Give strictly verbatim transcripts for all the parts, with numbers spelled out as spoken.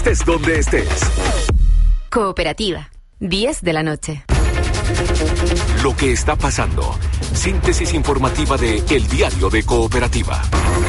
Estés donde estés. Cooperativa, diez de la noche. Lo que está pasando. Síntesis informativa de El Diario de Cooperativa.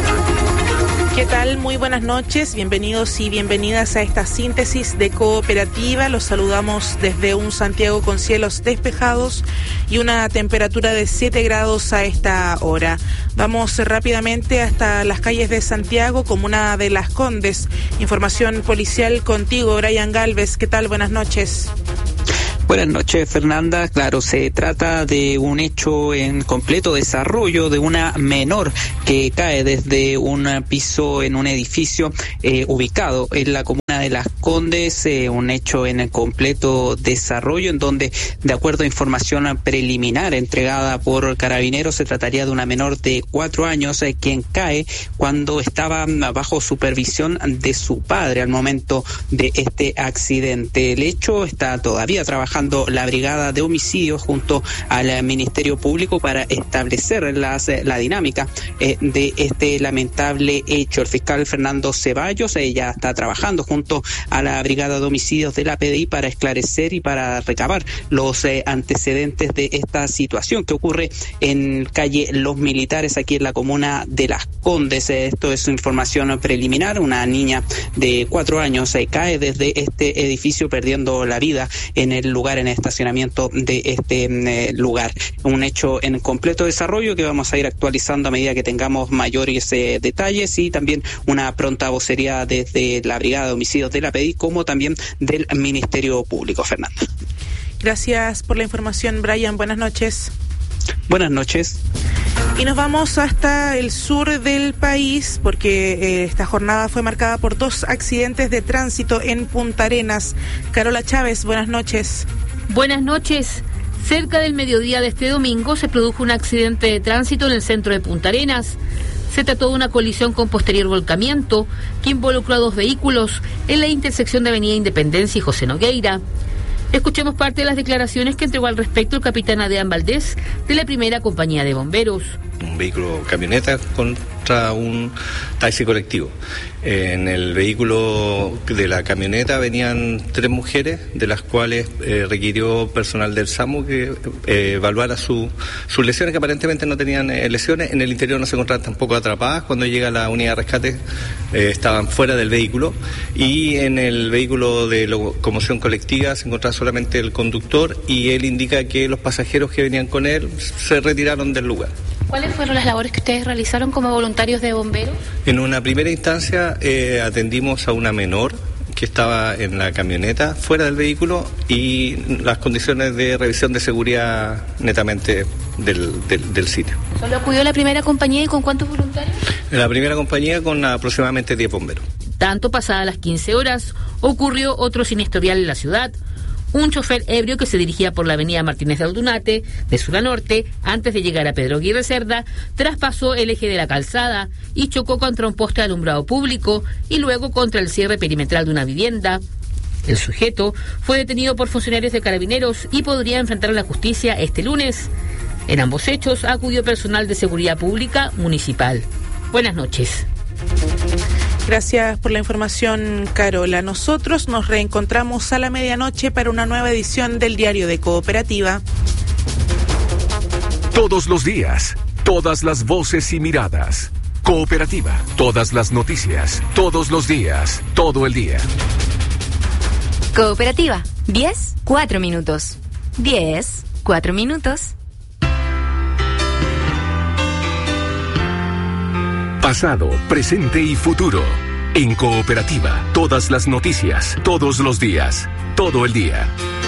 ¿Qué tal? Muy buenas noches, bienvenidos y bienvenidas a esta síntesis de Cooperativa. Los saludamos desde un Santiago con cielos despejados y una temperatura de siete grados a esta hora. Vamos rápidamente hasta las calles de Santiago, comuna de Las Condes. Información policial contigo, Brian Galvez. ¿Qué tal? Buenas noches. Buenas noches, Fernanda. Claro, se trata de un hecho en completo desarrollo de una menor que cae desde un piso en un edificio eh, ubicado en la comuna de Las Condes, eh, un hecho en completo desarrollo en donde, de acuerdo a información preliminar entregada por Carabineros, se trataría de una menor de cuatro años eh, quien cae cuando estaba bajo supervisión de su padre al momento de este accidente. El hecho está todavía trabajando la Brigada de Homicidios junto al Ministerio Público para establecer las, la dinámica eh, de este lamentable hecho. El fiscal Fernando Ceballos eh, ya está trabajando junto a la Brigada de Homicidios de la P D I para esclarecer y para recabar los eh, antecedentes de esta situación que ocurre en calle Los Militares, aquí en la comuna de Las Condes. Eh, esto es información preliminar. Una niña de cuatro años eh, cae desde este edificio perdiendo la vida en el lugar, en el estacionamiento de este eh, lugar. Un hecho en completo desarrollo que vamos a ir actualizando a medida que tengamos mayores eh, detalles, y también una pronta vocería desde la Brigada de Homicidios de la P D I como también del Ministerio Público. Fernanda. Gracias por la información, Brian. Buenas noches. Buenas noches. Y nos vamos hasta el sur del país porque eh, esta jornada fue marcada por dos accidentes de tránsito en Punta Arenas. Carola Chávez, buenas noches. Buenas noches. Cerca del mediodía de este domingo se produjo un accidente de tránsito en el centro de Punta Arenas. Se trató de una colisión con posterior volcamiento que involucró a dos vehículos en la intersección de Avenida Independencia y José Nogueira. Escuchemos parte de las declaraciones que entregó al respecto el capitán Adrián Valdés de la primera compañía de bomberos. Un vehículo camioneta contra un taxi colectivo. En el vehículo de la camioneta venían tres mujeres, de las cuales eh, requirió personal del SAMU que eh, evaluara su, sus lesiones, que aparentemente no tenían eh, lesiones. En el interior no se encontraban tampoco atrapadas. Cuando llega la unidad de rescate eh, estaban fuera del vehículo, y en el vehículo de locomoción colectiva se encontraba solamente el conductor, y él indica que los pasajeros que venían con él se retiraron del lugar. ¿Cuáles fueron las labores que ustedes realizaron como voluntarios de bomberos? En una primera instancia eh, atendimos a una menor que estaba en la camioneta fuera del vehículo, y las condiciones de revisión de seguridad netamente del, del, del sitio. ¿Solo acudió la primera compañía y con cuántos voluntarios? La primera compañía con aproximadamente diez bomberos. Tanto pasadas las quince horas ocurrió otro siniestrial en la ciudad. Un chofer ebrio que se dirigía por la avenida Martínez de Aldunate, de sur a norte, antes de llegar a Pedro Aguirre Cerda, traspasó el eje de la calzada y chocó contra un poste de alumbrado público y luego contra el cierre perimetral de una vivienda. El sujeto fue detenido por funcionarios de Carabineros y podría enfrentar a la justicia este lunes. En ambos hechos acudió personal de seguridad pública municipal. Buenas noches. Gracias por la información, Carola. Nosotros nos reencontramos a la medianoche para una nueva edición del Diario de Cooperativa. Todos los días, todas las voces y miradas. Cooperativa, todas las noticias, todos los días, todo el día. Cooperativa, diez, cuatro minutos. diez, cuatro minutos. Pasado, presente y futuro. En Cooperativa, todas las noticias, todos los días, todo el día.